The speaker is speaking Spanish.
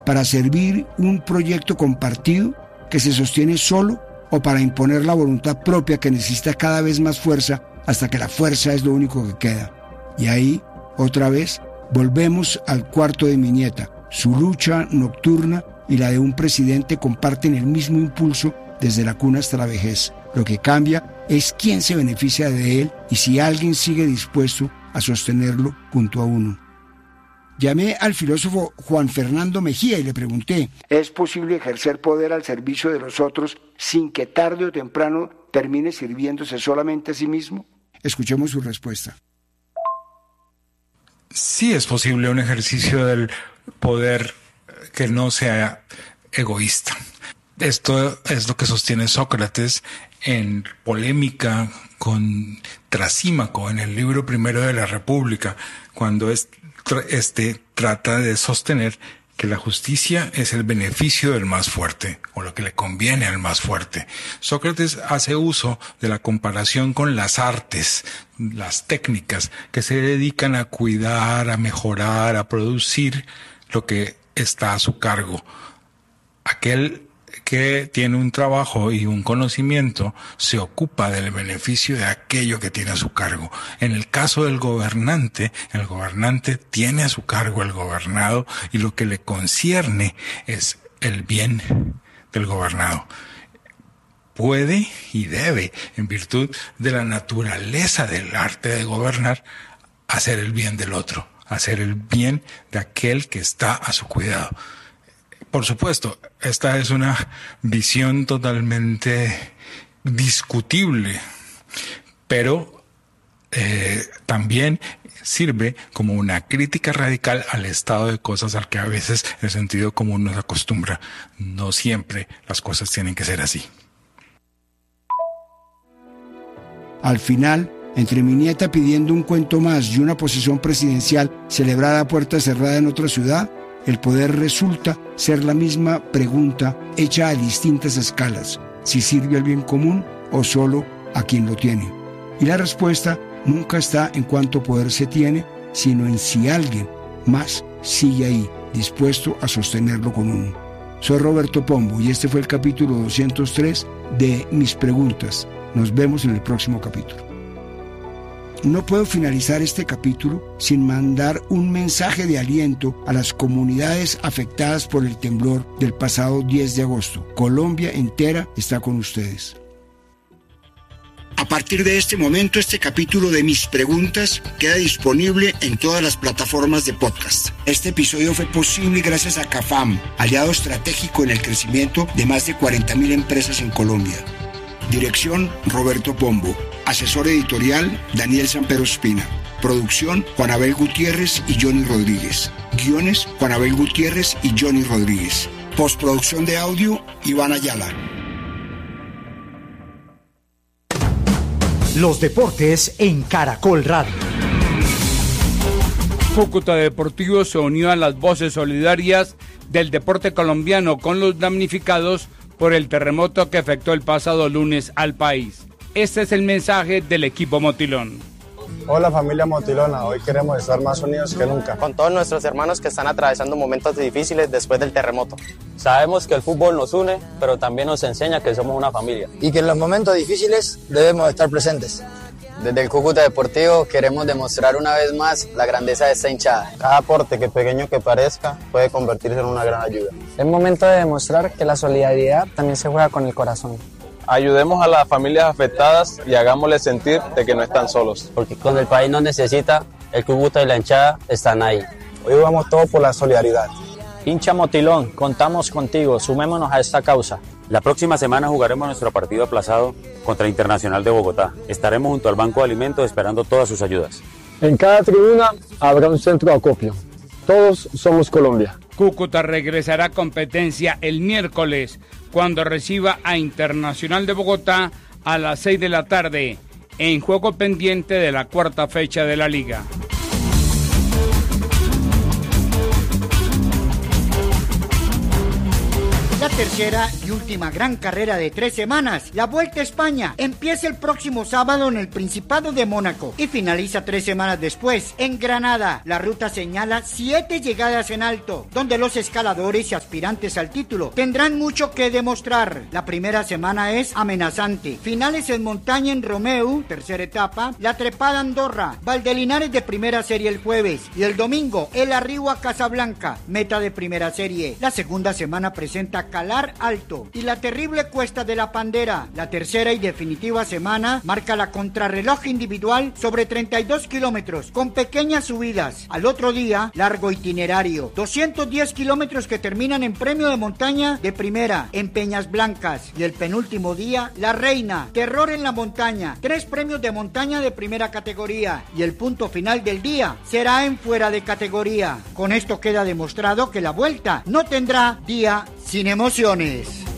para servir un proyecto compartido que se sostiene solo o para imponer la voluntad propia que necesita cada vez más fuerza hasta que la fuerza es lo único que queda. Y ahí, otra vez, volvemos al cuarto de mi nieta. Su lucha nocturna y la de un presidente comparten el mismo impulso desde la cuna hasta la vejez. Lo que cambia es quién se beneficia de él y si alguien sigue dispuesto a sostenerlo junto a uno. Llamé al filósofo Juan Fernando Mejía y le pregunté, ¿es posible ejercer poder al servicio de los otros sin que tarde o temprano termine sirviéndose solamente a sí mismo? Escuchemos su respuesta. Sí es posible un ejercicio del poder que no sea egoísta. Esto es lo que sostiene Sócrates en polémica con Trasímaco en el libro primero de la República, cuando trata de sostener que la justicia es el beneficio del más fuerte, o lo que le conviene al más fuerte. Sócrates hace uso de la comparación con las artes, las técnicas, que se dedican a cuidar, a mejorar, a producir lo que está a su cargo. Aquel que tiene un trabajo y un conocimiento se ocupa del beneficio de aquello que tiene a su cargo. En el caso del gobernante, el gobernante tiene a su cargo el gobernado y lo que le concierne es el bien del gobernado. Puede y debe, en virtud de la naturaleza del arte de gobernar, hacer el bien del otro, hacer el bien de aquel que está a su cuidado. Por supuesto, esta es una visión totalmente discutible, pero también sirve como una crítica radical al estado de cosas al que a veces el sentido común nos acostumbra. No siempre las cosas tienen que ser así. Al final, entre mi nieta pidiendo un cuento más y una posesión presidencial celebrada a puerta cerrada en otra ciudad, el poder resulta ser la misma pregunta hecha a distintas escalas, si sirve al bien común o solo a quien lo tiene. Y la respuesta nunca está en cuánto poder se tiene, sino en si alguien más sigue ahí, dispuesto a sostenerlo con uno. Soy Roberto Pombo y este fue el capítulo 203 de Mis Preguntas. Nos vemos en el próximo capítulo. No puedo finalizar este capítulo sin mandar un mensaje de aliento a las comunidades afectadas por el temblor del pasado 10 de agosto. Colombia entera está con ustedes. A partir de este momento, este capítulo de Mis Preguntas queda disponible en todas las plataformas de podcast. Este episodio fue posible gracias a CAFAM, aliado estratégico en el crecimiento de más de 40.000 empresas en Colombia. Dirección, Roberto Pombo. Asesor editorial, Daniel Sampero Espina. Producción, Juan Abel Gutiérrez y Johnny Rodríguez. Guiones, Juan Abel Gutiérrez y Johnny Rodríguez. Postproducción de audio, Iván Ayala. Los deportes en Caracol Radio. Cúcuta Deportivo se unió a las voces solidarias del deporte colombiano con los damnificados por el terremoto que afectó el pasado lunes al país. Este es el mensaje del equipo Motilón. Hola familia Motilona, hoy queremos estar más unidos que nunca. Con todos nuestros hermanos que están atravesando momentos difíciles después del terremoto. Sabemos que el fútbol nos une, pero también nos enseña que somos una familia. Y que en los momentos difíciles debemos estar presentes. Desde el Cúcuta Deportivo queremos demostrar una vez más la grandeza de esta hinchada. Cada aporte, que pequeño que parezca, puede convertirse en una gran ayuda. Es momento de demostrar que la solidaridad también se juega con el corazón. Ayudemos a las familias afectadas y hagámosles sentir de que no están solos. Porque cuando el país nos necesita, el Cúcuta y la hinchada están ahí. Hoy vamos todos por la solidaridad. Hincha Motilón, contamos contigo, sumémonos a esta causa. La próxima semana jugaremos nuestro partido aplazado contra Internacional de Bogotá. Estaremos junto al Banco de Alimentos esperando todas sus ayudas. En cada tribuna habrá un centro de acopio. Todos somos Colombia. Cúcuta regresará a competencia el miércoles cuando reciba a Internacional de Bogotá a las 6 de la tarde en juego pendiente de la cuarta fecha de la liga. La tercera y última gran carrera de 3 semanas, la Vuelta a España, empieza el próximo sábado en el Principado de Mónaco y finaliza 3 semanas después en Granada. La ruta señala 7 llegadas en alto, donde los escaladores y aspirantes al título tendrán mucho que demostrar. La primera semana es amenazante. Finales en montaña en Romeu, tercera etapa, la trepada a Andorra, Valdelinares de primera serie el jueves y el domingo el arribo a Casablanca, meta de primera serie. La segunda semana presenta Calar Alto y la terrible Cuesta de la Pandera. La tercera y definitiva semana marca la contrarreloj individual sobre 32 kilómetros con pequeñas subidas. Al otro día, largo itinerario, 210 kilómetros que terminan en premio de montaña de primera en Peñas Blancas, y el penúltimo día, La Reina, terror en la montaña, 3 premios de montaña de primera categoría, y el punto final del día será en fuera de categoría. Con esto queda demostrado que la Vuelta no tendrá día sin emociones.